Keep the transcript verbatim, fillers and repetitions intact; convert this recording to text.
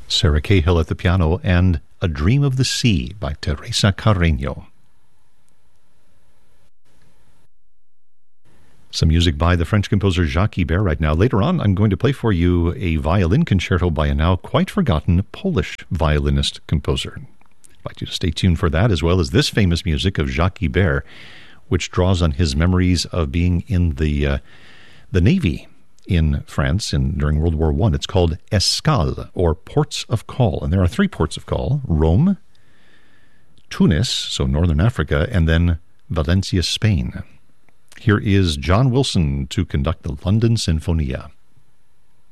Sarah Cahill at the piano, and A Dream of the Sea by Teresa Carreño. Some music by the French composer Jacques Ibert right now. Later on, I'm going to play for you a violin concerto by a now quite forgotten Polish violinist composer. I invite you to stay tuned for that, as well as this famous music of Jacques Ibert, which draws on his memories of being in the uh, the Navy in France in, during World War One. It's called Escales, or Ports of Call. And there are three ports of call: Rome, Tunis, so Northern Africa, and then Valencia, Spain. Here is John Wilson to conduct the London Sinfonia.